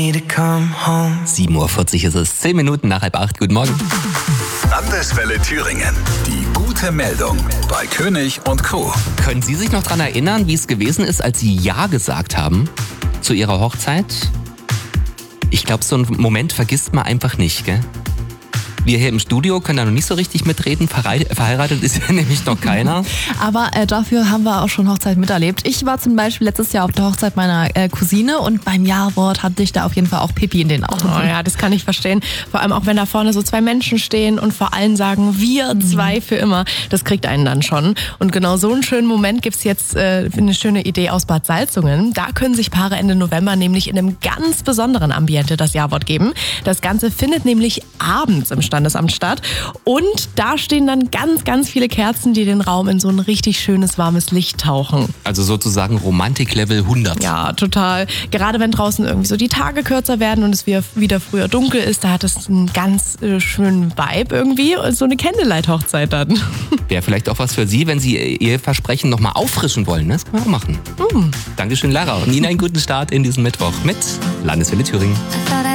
7:40 Uhr ist es, 10 Minuten nach 7:30. Guten Morgen. Landeswelle Thüringen. Die gute Meldung bei König und Co. Können Sie sich noch daran erinnern, wie es gewesen ist, als Sie Ja gesagt haben zu Ihrer Hochzeit? Ich glaube, so einen Moment vergisst man einfach nicht, gell? Wir hier im Studio können da noch nicht so richtig mitreden. Verheiratet ist ja nämlich noch keiner. Aber dafür haben wir auch schon Hochzeit miterlebt. Ich war zum Beispiel letztes Jahr auf der Hochzeit meiner Cousine und beim Ja-Wort hatte ich da auf jeden Fall auch Pipi in den Augen. Oh ja, das kann ich verstehen. Vor allem auch, wenn da vorne so zwei Menschen stehen und vor allem sagen, wir zwei für immer. Das kriegt einen dann schon. Und genau so einen schönen Moment gibt's jetzt eine schöne Idee aus Bad Salzungen. Da können sich Paare Ende November nämlich in einem ganz besonderen Ambiente das Ja-Wort geben. Das Ganze findet nämlich abends im Standesamt statt. Und da stehen dann ganz, ganz viele Kerzen, die den Raum in so ein richtig schönes, warmes Licht tauchen. Also sozusagen Romantik-Level 100. Ja, total. Gerade wenn draußen irgendwie so die Tage kürzer werden und es wieder früher dunkel ist, da hat es einen ganz schönen Vibe irgendwie. So eine Candlelight-Hochzeit dann. Wäre vielleicht auch was für Sie, wenn Sie Ihr Versprechen nochmal auffrischen wollen. Ne? Das können wir auch machen. Dankeschön, Lara. Und Ihnen einen guten Start in diesen Mittwoch mit Landeswelle Thüringen.